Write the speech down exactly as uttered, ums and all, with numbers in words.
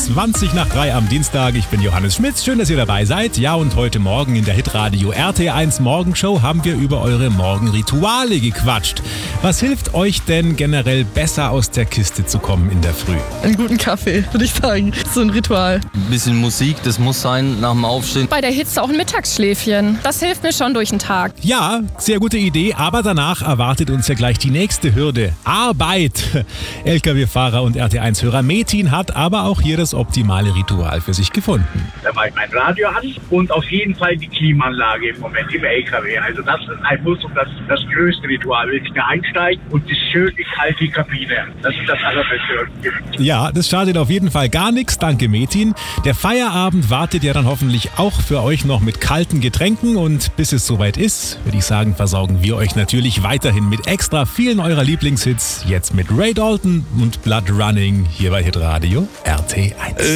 zwanzig nach drei am Dienstag. Ich bin Johannes Schmitz. Schön, dass ihr dabei seid. Ja, und heute Morgen in der Hitradio R T eins Morgenshow haben wir über eure Morgenrituale gequatscht. Was hilft euch denn generell besser aus der Kiste zu kommen in der Früh? Einen guten Kaffee, würde ich sagen. So ein Ritual. Ein bisschen Musik, das muss sein nach dem Aufstehen. Bei der Hitze auch ein Mittagsschläfchen. Das hilft mir schon durch den Tag. Ja, sehr gute Idee, aber danach erwartet uns ja gleich die nächste Hürde. Arbeit. L K W-Fahrer und R T eins-Hörer Metin hat aber auch hier das optimale Ritual für sich gefunden. Da mache ich mein Radio an und auf jeden Fall die Klimaanlage im Moment im L K W. Also das ist ein Muss und das, das größte Ritual, wenn ich da einsteige und die schöne kalte Kabine. Das ist das Allerbeste. Ja, das schadet auf jeden Fall gar nichts. Danke, Metin. Der Feierabend wartet ja dann hoffentlich auch für euch noch mit kalten Getränken und bis es soweit ist, würde ich sagen, versorgen wir euch natürlich weiterhin mit extra vielen eurer Lieblingshits. Jetzt mit Ray Dalton und Blood Running hier bei Hitradio R T eins.